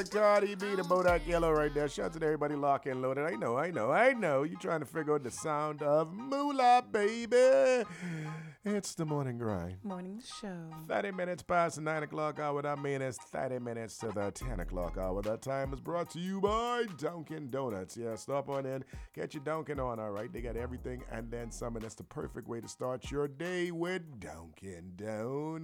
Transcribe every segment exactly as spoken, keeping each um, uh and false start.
Cardi B, the Bodak Yellow right there. Shout out to everybody lock and loaded. I know, I know, I know. You trying to figure out the sound of moolah, baby. It's the morning grind. Morning show. thirty minutes past the nine o'clock hour. That means it's thirty minutes to the ten o'clock hour. That time is brought to you by Dunkin' Donuts. Yeah, stop on in. Get your Dunkin' on, all right? They got everything and then some, and that's the perfect way to start your day with Dunkin' Donuts.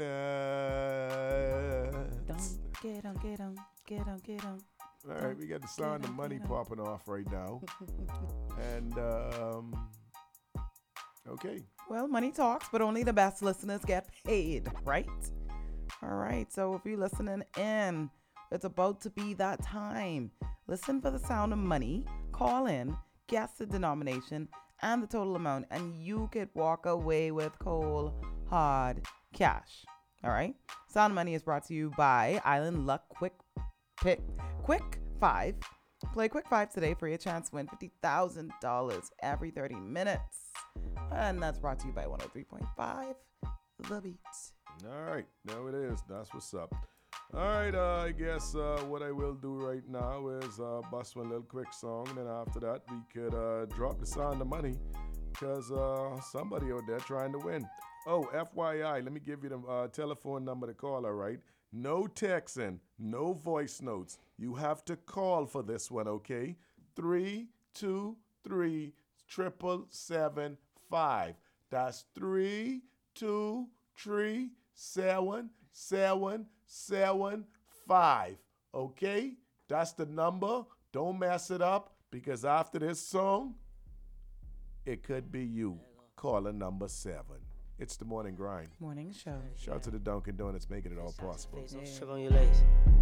Don't get on, get on, get on, get on. All right, we got the sound of money popping off right now. And, um, okay. Well, money talks, but only the best listeners get paid, right? All right, so if you're listening in, it's about to be that time. Listen for the sound of money, call in, guess the denomination and the total amount, and you could walk away with cold, hard cash. All right? Sound of Money is brought to you by Island Luck Quick Pick Quick Five. Play Quick Five today for your chance to win fifty thousand dollars every thirty minutes. And that's brought to you by one oh three point five The Beat. All right, now it is. That's what's up. All right, uh, I guess uh, what I will do right now is uh, bust one little quick song, and then after that we could uh, drop the sound of money because uh, somebody out there trying to win. Oh, F Y I, let me give you the uh, telephone number to call, all right? No texting, no voice notes. You have to call for this one, okay? Three, two, three, triple seven, five. That's three, two, three, seven, seven, seven, five. Okay? That's the number. Don't mess it up because after this song, it could be you. Caller number seven. It's the morning grind. Morning show. Shout out to the Dunkin' Donuts making it all possible. Sugar on your legs.